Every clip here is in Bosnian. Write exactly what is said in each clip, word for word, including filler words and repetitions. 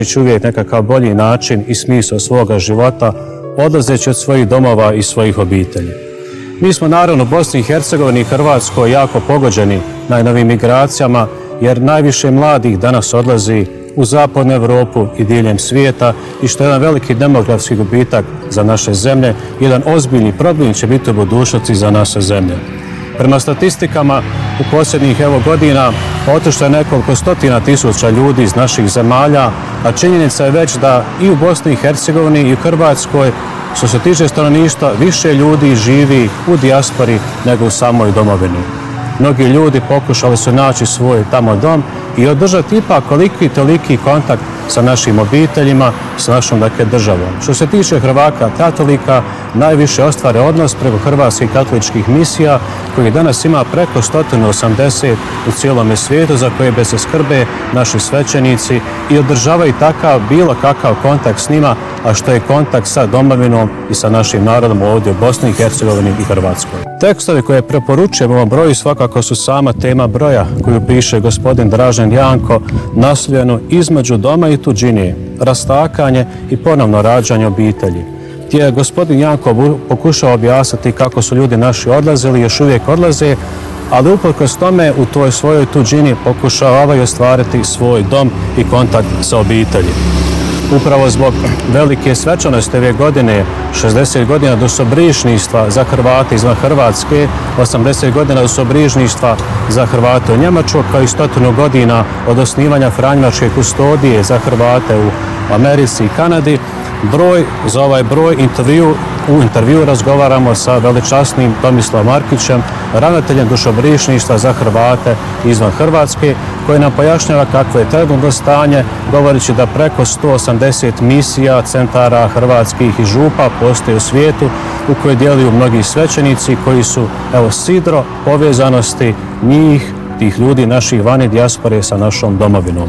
uvijek nekakav bolji način i smisao svoga života, odlazeći od svojih domova i svojih obitelji. Mi smo naravno u Bosni i Hercegovini i Hrvatskoj jako pogođeni najnovim migracijama, jer najviše mladih danas odlazi u zapadnu Evropu i diljem svijeta i što je jedan veliki demografski gubitak za naše zemlje, jedan ozbiljni problem će biti u budućnosti za naše zemlje. Prema statistikama, u posljednjih evo godina otišlo je nekoliko stotina tisuća ljudi iz naših zemalja, a činjenica je već da i u Bosni i Hercegovini i u Hrvatskoj, što se tiče stanovništva, više ljudi živi u dijaspori nego u samoj domovini. Mnogi ljudi pokušali su naći svoj tamo dom i održati ipak koliki toliki kontakt sa našim obiteljima, sa našom dakle, državom. Što se tiče Hrvata katolika, najviše ostvare odnos preko hrvatskih katoličkih misija, koji danas ima preko sto osamdeset u cijelome svijetu, za koje bez se skrbe naši svećenici i održavaju takav bilo kakav kontakt s njima, a što je kontakt sa domovinom i sa našim narodom ovdje u Bosni i Hercegovini i Hrvatskoj. Tekstovi koje preporučujem u ovom broju svakako su sama tema broja koju piše gospodin Dražen Janko, naslovljenu Između doma i tuđine, rastakanje i ponovno rađanje obitelji, gdje je gospodin Janko pokušao objasniti kako su ljudi naši odlazili i još uvijek odlaze, ali uprkos tome u toj svojoj tuđini pokušavaju ostvariti svoj dom i kontakt sa obitelji. Upravo zbog velike svečanosti ove godine, šezdeset godina dosobrižništva za Hrvate izvan Hrvatske, osamdeset godina dosobrižništva za Hrvate u Njemačkoj, kao i stotinu godina od osnivanja Franjevačke kustodije za Hrvate u Americi i Kanadi, broj, za ovaj broj intervju, u intervju razgovaramo sa veličasnim Tomislavom Markićem, ravnateljem dušobrižništva za Hrvate izvan Hrvatske, koji nam pojašnjava kakvo je trenutno stanje, govoreći da preko sto osamdeset misija, centara hrvatskih i župa postoje u svijetu, u kojoj djeluju mnogi svećenici koji su, evo, sidro povezanosti njih, tih ljudi, naših vani dijaspore sa našom domovinom.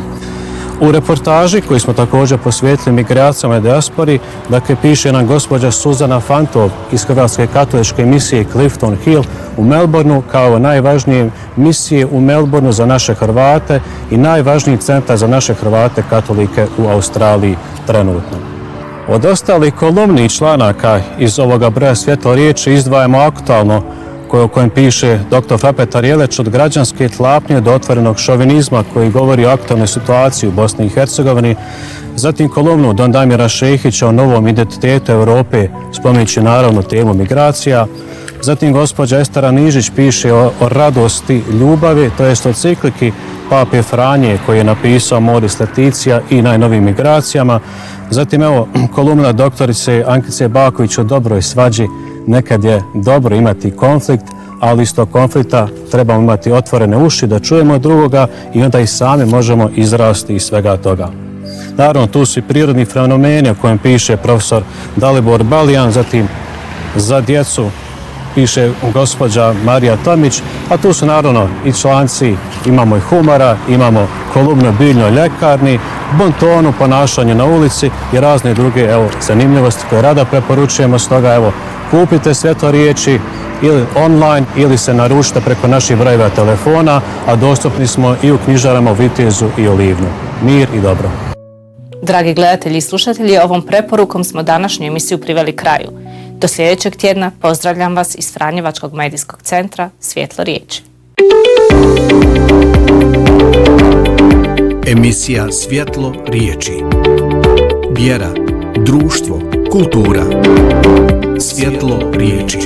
U reportaži koju smo također posvetili migracijama i dijaspori, dakle, piše nam gospođa Suzana Fantov iz Hrvatske katoličke misije Clifton Hill u Melbourneu kao najvažnije misije u Melbourneu za naše Hrvate i najvažniji centar za naše Hrvate katolike u Australiji trenutno. Od ostalih kolumni i članaka iz ovoga broja Svjetlo riječi izdvajamo aktualno o kojem piše doktor Frapetar Jeleć od građanske tlapnje do otvorenog šovinizma koji govori o aktualnoj situaciji u Bosni i Hercegovini, zatim kolumnu Don Damira Šehića o novom identitetu Europe, spominjući naravno temu migracija, zatim gospođa Estera Nižić piše o, o radosti ljubavi, to jest o cikliki Pape Franje koji je napisao Moris Leticija i najnovim migracijama, zatim evo kolumna doktorice Ankice Baković o dobroj svađi. Nekad je dobro imati konflikt, ali iz tog konflikta trebamo imati otvorene uši da čujemo drugoga i onda i sami možemo izrasti iz svega toga. Naravno, tu su i prirodni fenomeni o kojem piše profesor Dalibor Balijan, zatim za djecu piše gospođa Marija Tomić, a tu su naravno i članci, imamo i humora, imamo kolumnu o biljnoj ljekarni, bontonu, ponašanju na ulici i razne druge evo, zanimljivosti koje rada preporučujemo. Stoga evo, kupite Svjetlo riječi ili online ili se naručite preko naših brojeva telefona, a dostupni smo i u knjižarama u Vitezu i u Livnu. Mir i dobro. Dragi gledatelji i slušatelji, ovom preporukom smo današnju emisiju priveli kraju. Do sljedećeg tjedna pozdravljam vas iz Franjevačkog medijskog centra Svjetlo riječi. Emisija Svjetlo riječi. Vjera, društvo, kultura. Svjetlo riječi.